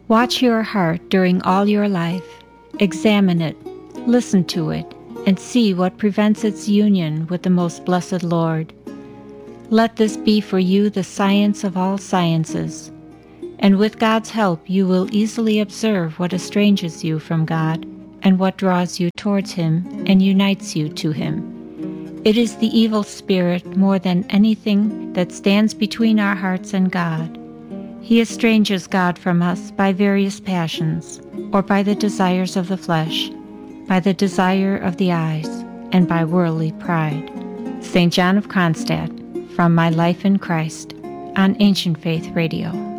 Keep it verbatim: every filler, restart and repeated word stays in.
Watch your heart during all your life. Examine it, listen to it, and see what prevents its union with the most blessed Lord. Let this be for you the science of all sciences, and with God's help you will easily observe what estranges you from God and what draws you towards Him and unites you to Him. It is the evil spirit more than anything that stands between our hearts and God. He estranges God from us by various passions, or by the desires of the flesh, by the desire of the eyes, and by worldly pride. Saint John of Kronstadt, from My Life in Christ, on Ancient Faith Radio.